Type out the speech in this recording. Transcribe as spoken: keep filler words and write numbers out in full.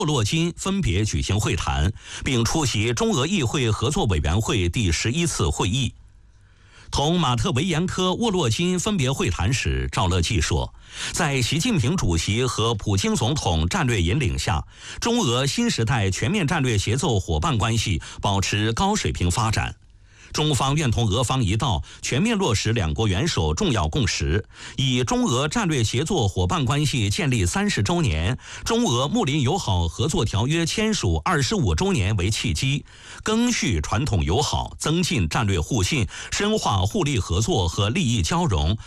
沃洛金分别举行会谈，并出席中俄议会合作委员会第十一次会议。同马特维延科、沃洛金分别会谈时，赵乐际说，在习近平主席和普京总统战略引领下，中俄新时代全面战略协作伙伴关系保持高水平发展。中方愿同俄方一道，全面落实两国元首重要共识，以中俄战略协作伙伴关系建立三十周年、中俄睦邻友好合作条约签署二十五周年为契机，赓续传统友好，增进战略互信，深化互利合作和利益交融，